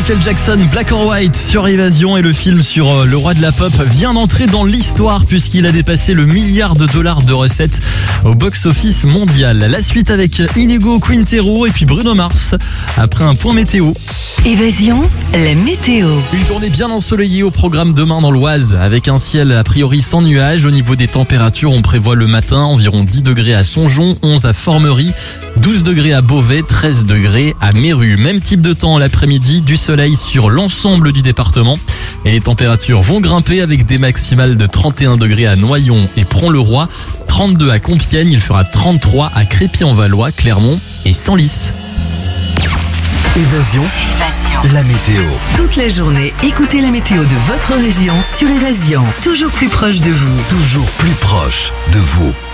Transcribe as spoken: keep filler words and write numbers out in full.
Michael Jackson, Black or White sur Évasion, et le film sur le roi de la pop vient d'entrer dans l'histoire puisqu'il a dépassé le milliard de dollars de recettes au box-office mondial. La suite avec Inigo Quintero et puis Bruno Mars après un point météo. Évasion, la météo. Une journée bien ensoleillée au programme demain dans l'Oise avec un ciel a priori sans nuages. Au niveau des températures, on prévoit le matin environ dix degrés à Songeon, onze à Formerie, douze degrés à Beauvais, treize degrés à Méru. Même type de temps l'après-midi, du soleil sur l'ensemble du département et les températures vont grimper avec des maximales de trente et un degrés à Noyon et Pront-le-Roi, trente-deux à Compiègne, il fera trente-trois à Crépy-en-Valois, Clermont et Senlis. Évasion, Évasion. la météo. Toute la journée, écoutez la météo de votre région sur Évasion. Toujours plus proche de vous. Toujours plus proche de vous.